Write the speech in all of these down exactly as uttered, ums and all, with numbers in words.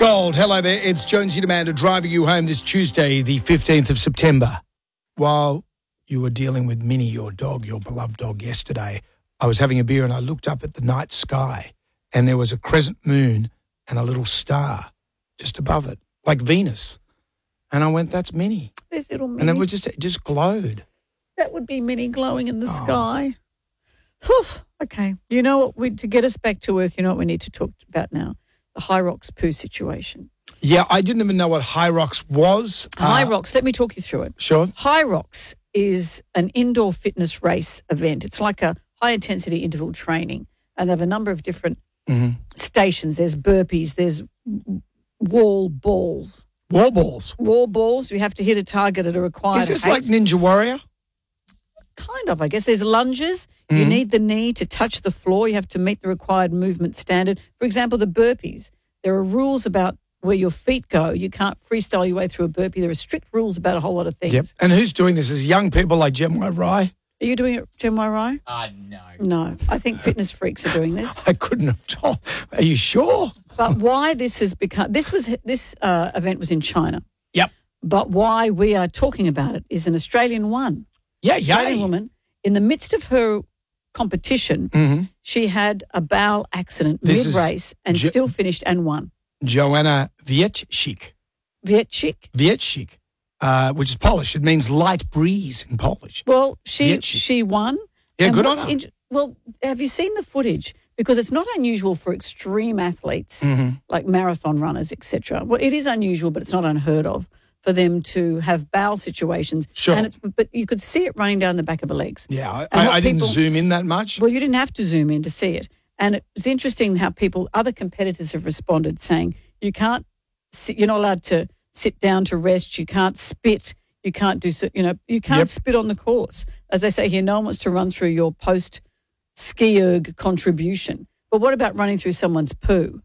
Gold, hello there. It's Jonesy Demander driving you home this Tuesday, the fifteenth of September. While you were dealing with Minnie, your dog, your beloved dog, yesterday, I was having a beer and I looked up at the night sky and there was a crescent moon and a little star just above it, like Venus. And I went, that's Minnie. There's little Minnie. And it was just, it just glowed. That would be Minnie glowing in the Oh. sky. Whew. Okay. You know what? We, to get us back to Earth, you know what we need to talk about now? The Hyrox poo situation. Yeah, I didn't even know what Hyrox was. Hyrox, let me talk you through it. Sure. Hyrox is an indoor fitness race event. It's like a high-intensity interval training, and they have a number of different Mm-hmm. stations. There's burpees, there's wall balls. Wall balls. Wall balls, you have to hit a target at a required Is this height. like Ninja Warrior? Kind of, I guess. There's lunges. You Mhm. need the knee to touch the floor. You have to meet the required movement standard. For example, the burpees. There are rules about where your feet go. You can't freestyle your way through a burpee. There are strict rules about a whole lot of things. Yep. And who's doing this? Is young people like Gemma Rye? Are you doing it, Jen Rye? Uh, no. No. I think fitness freaks are doing this. I couldn't have told. Are you sure? But why this has become, this was, this uh, event was in China. Yep. But why we are talking about it is an Australian one. Yeah, Australian yay. woman, in the midst of her competition, Mm-hmm. she had a bowel accident This is mid-race and Jo- still finished and won. Joanna Wieczcik. Wieczcik? Wieczcik, uh, which is Polish. It means light breeze in Polish. Well, she Wieczcik. she won. Yeah, And good on what's her. int- well, have you seen the footage? Because it's not unusual for extreme athletes Mhm. like marathon runners, et cetera. Well, it is unusual, but it's not unheard of for them to have bowel situations. Sure. And it's, but you could see it running down the back of her legs. Yeah, I, And I, what I didn't people- zoom in that much. Well, you didn't have to zoom in to see it. And it was interesting how people, other competitors have responded saying, you can't, sit, you're not allowed to sit down to rest, you can't spit, you can't do, so- you know, you can't Yep. spit on the course. As I say here, no one wants to run through your post-ski-erg contribution. But what about running through someone's poo?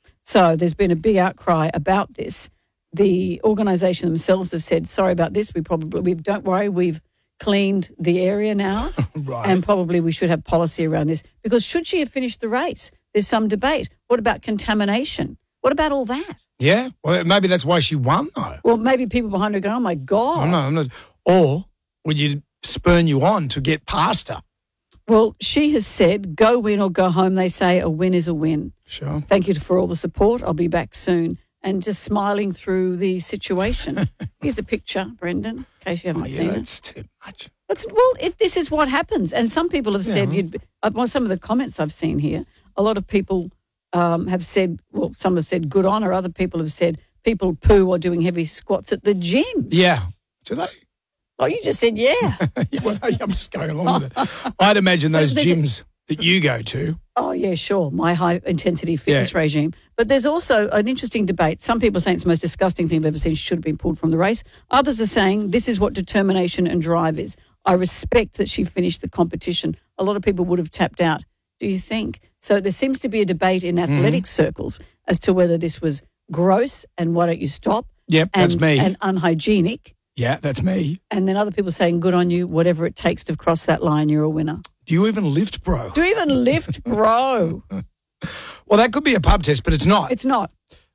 So there's been a big outcry about this. The organisation themselves have said, sorry about this, we probably, we don't worry, we've cleaned the area now. Right. And probably we should have policy around this, because should she have finished the race? There's some debate. What about contamination? What about all that? Yeah, well, maybe that's why she won, though. Well, maybe people behind her go, oh, my God. I'm not, I'm not. Or would you spurn you on to get past her? Well, she has said, go win or go home. They say a win is a win. Sure. Thank you for all the support. I'll be back soon. And just smiling through the situation. Here's a picture, Brendan, in case you haven't Oh, yeah, seen it. that's too much. It's, well, it, this is what happens. And some people have Yeah, said, well. you'd, be- uh, well, some of the comments I've seen here, a lot of people um, have said, well, some have said good on her. Other people have said people poo or doing heavy squats at the gym. Yeah. Do they? Oh, you just said, yeah. Yeah, well, I'm just going along with it. I'd imagine those There's a- gyms that you go to. Oh, yeah, sure. My high intensity fitness Yeah. regime. But there's also an interesting debate. Some people are saying it's the most disgusting thing I've ever seen. She should have been pulled from the race. Others are saying this is what determination and drive is. I respect that she finished the competition. A lot of people would have tapped out. Do you think? So there seems to be a debate in athletic Mm-hmm. circles as to whether this was gross and why don't you stop? Yep, and, that's me. And unhygienic. Yeah, that's me. And then other people saying, good on you, whatever it takes to cross that line, you're a winner. Do you even lift, bro? Do you even lift, bro? Well, that could be a pub test, but it's not. It's not.